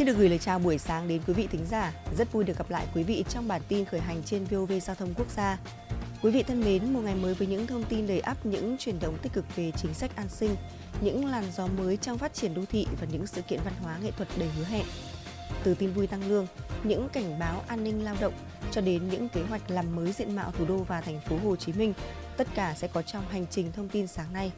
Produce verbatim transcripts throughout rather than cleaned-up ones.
Xin được gửi lời chào buổi sáng đến quý vị thính giả. Rất vui được gặp lại quý vị trong bản tin khởi hành trên vê o vê Giao thông Quốc gia. Quý vị thân mến, một ngày mới với những thông tin đầy ắp những chuyển động tích cực về chính sách an sinh, những làn gió mới trong phát triển đô thị và những sự kiện văn hóa nghệ thuật đầy hứa hẹn. Từ tin vui tăng lương, những cảnh báo an ninh lao động cho đến những kế hoạch làm mới diện mạo thủ đô và thành phố Hồ Chí Minh, tất cả sẽ có trong hành trình thông tin sáng nay.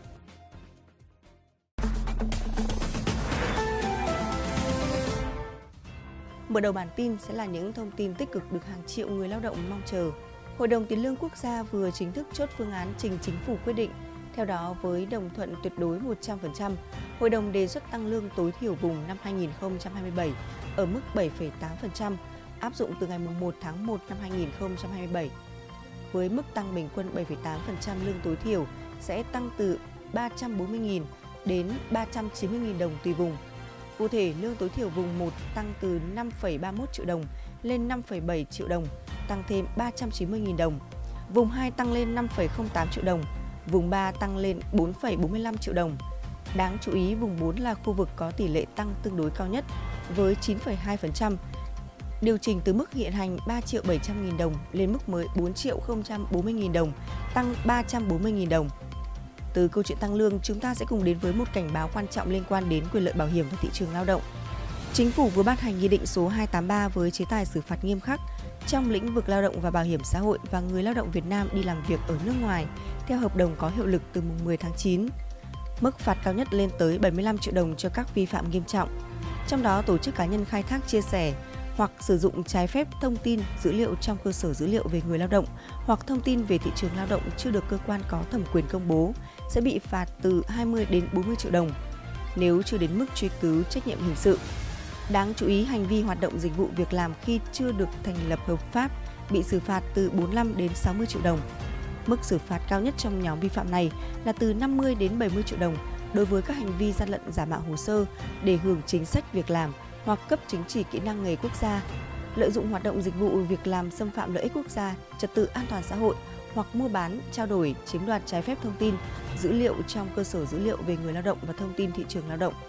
Mở đầu bản tin sẽ là những thông tin tích cực được hàng triệu người lao động mong chờ. Hội đồng Tiền lương Quốc gia vừa chính thức chốt phương án trình Chính phủ quyết định. Theo đó, với đồng thuận tuyệt đối một trăm phần trăm, Hội đồng đề xuất tăng lương tối thiểu vùng năm hai nghìn không trăm hai mươi bảy ở mức bảy phẩy tám phần trăm, áp dụng từ ngày mùng một tháng một năm hai nghìn không trăm hai mươi bảy. Với mức tăng bình quân bảy phẩy tám phần trăm lương tối thiểu sẽ tăng từ ba trăm bốn mươi nghìn đến ba trăm chín mươi nghìn đồng tùy vùng. Cụ thể, lương tối thiểu vùng một tăng từ năm phẩy ba mươi mốt triệu đồng lên năm phẩy bảy triệu đồng, tăng thêm ba trăm chín mươi nghìn đồng. Vùng hai tăng lên năm phẩy không tám triệu đồng, vùng ba tăng lên bốn phẩy bốn mươi lăm triệu đồng. Đáng chú ý, vùng bốn là khu vực có tỷ lệ tăng tương đối cao nhất với chín phẩy hai phần trăm, điều chỉnh từ mức hiện hành ba triệu bảy trăm nghìn đồng lên mức mới bốn triệu không trăm bốn mươi nghìn đồng, tăng ba trăm bốn mươi nghìn đồng. Từ câu chuyện tăng lương, chúng ta sẽ cùng đến với một cảnh báo quan trọng liên quan đến quyền lợi bảo hiểm và thị trường lao động. Chính phủ vừa ban hành Nghị định số hai trăm tám mươi ba với chế tài xử phạt nghiêm khắc trong lĩnh vực lao động và bảo hiểm xã hội và người lao động Việt Nam đi làm việc ở nước ngoài theo hợp đồng có hiệu lực từ mùng mười tháng chín. Mức phạt cao nhất lên tới bảy mươi lăm triệu đồng cho các vi phạm nghiêm trọng. Trong đó, tổ chức cá nhân khai thác, chia sẻ hoặc sử dụng trái phép thông tin, dữ liệu trong cơ sở dữ liệu về người lao động hoặc thông tin về thị trường lao động chưa được cơ quan có thẩm quyền công bố sẽ bị phạt từ hai mươi đến bốn mươi triệu đồng nếu chưa đến mức truy cứu trách nhiệm hình sự. Đáng chú ý, hành vi hoạt động dịch vụ việc làm khi chưa được thành lập hợp pháp bị xử phạt từ bốn mươi lăm đến sáu mươi triệu đồng. Mức xử phạt cao nhất trong nhóm vi phạm này là từ năm mươi đến bảy mươi triệu đồng đối với các hành vi gian lận giả mạo hồ sơ để hưởng chính sách việc làm hoặc cấp chứng chỉ kỹ năng nghề quốc gia, lợi dụng hoạt động dịch vụ việc làm xâm phạm lợi ích quốc gia, trật tự an toàn xã hội hoặc mua bán, trao đổi, chiếm đoạt trái phép thông tin, dữ liệu trong cơ sở dữ liệu về người lao động và thông tin thị trường lao động.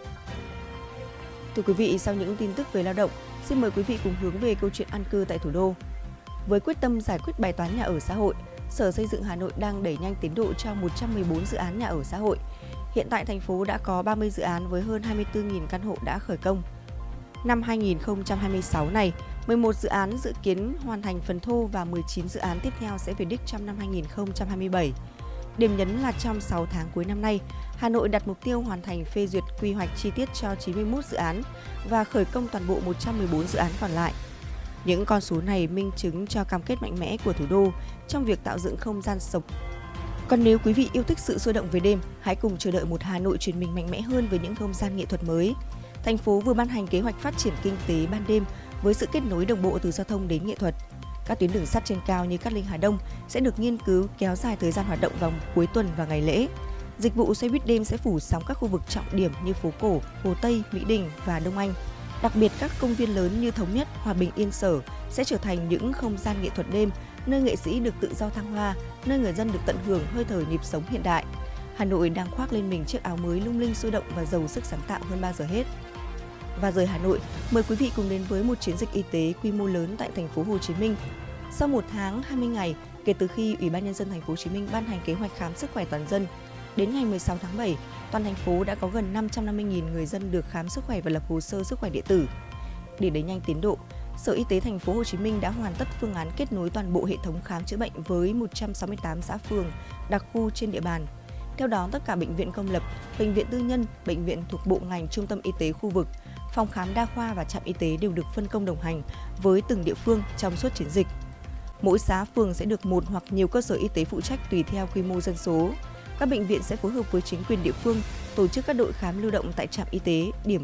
Thưa quý vị, sau những tin tức về lao động, xin mời quý vị cùng hướng về câu chuyện an cư tại thủ đô. Với quyết tâm giải quyết bài toán nhà ở xã hội, Sở Xây dựng Hà Nội đang đẩy nhanh tiến độ cho một trăm mười bốn dự án nhà ở xã hội. Hiện tại thành phố đã có ba mươi dự án với hơn hai mươi tư nghìn căn hộ đã khởi công. Năm hai nghìn không trăm hai mươi sáu này, mười một dự án dự kiến hoàn thành phần thô và mười chín dự án tiếp theo sẽ về đích trong năm hai nghìn không trăm hai mươi bảy. Điểm nhấn là trong sáu tháng cuối năm nay, Hà Nội đặt mục tiêu hoàn thành phê duyệt quy hoạch chi tiết cho chín mươi mốt dự án và khởi công toàn bộ một trăm mười bốn dự án còn lại. Những con số này minh chứng cho cam kết mạnh mẽ của thủ đô trong việc tạo dựng không gian sống. Còn nếu quý vị yêu thích sự sôi động về đêm, hãy cùng chờ đợi một Hà Nội chuyển mình mạnh mẽ hơn với những không gian nghệ thuật mới. Thành phố vừa ban hành kế hoạch phát triển kinh tế ban đêm với sự kết nối đồng bộ từ giao thông đến nghệ thuật. Các tuyến đường sắt trên cao như Cát Linh, Hà Đông sẽ được nghiên cứu kéo dài thời gian hoạt động vào cuối tuần và ngày lễ. Dịch vụ xe buýt đêm sẽ phủ sóng các khu vực trọng điểm như phố cổ, Hồ Tây, Mỹ Đình và Đông Anh. Đặc biệt, các công viên lớn như Thống Nhất, Hòa Bình, Yên Sở sẽ trở thành những không gian nghệ thuật đêm, nơi nghệ sĩ được tự do thăng hoa, nơi người dân được tận hưởng hơi thở nhịp sống hiện đại. Hà Nội đang khoác lên mình chiếc áo mới lung linh sôi động và giàu sức sáng tạo hơn bao giờ hết. Và rời Hà Nội, mời quý vị cùng đến với một chiến dịch y tế quy mô lớn tại thành phố Hồ Chí Minh. Sau một tháng hai mươi ngày kể từ khi Ủy ban nhân dân thành phố Hồ Chí Minh ban hành kế hoạch khám sức khỏe toàn dân, đến ngày mười sáu tháng bảy, toàn thành phố đã có gần năm trăm năm mươi nghìn người dân được khám sức khỏe và lập hồ sơ sức khỏe điện tử. Để đẩy nhanh tiến độ, Sở Y tế thành phố Hồ Chí Minh đã hoàn tất phương án kết nối toàn bộ hệ thống khám chữa bệnh với một trăm sáu mươi tám xã phường, đặc khu trên địa bàn. Theo đó, tất cả bệnh viện công lập, bệnh viện tư nhân, bệnh viện thuộc bộ ngành, trung tâm y tế khu vực, phòng khám đa khoa và trạm y tế đều được phân công đồng hành với từng địa phương trong suốt chiến dịch. Mỗi xã phường sẽ được một hoặc nhiều cơ sở y tế phụ trách tùy theo quy mô dân số. Các bệnh viện sẽ phối hợp với chính quyền địa phương tổ chức các đội khám lưu động tại trạm y tế, điểm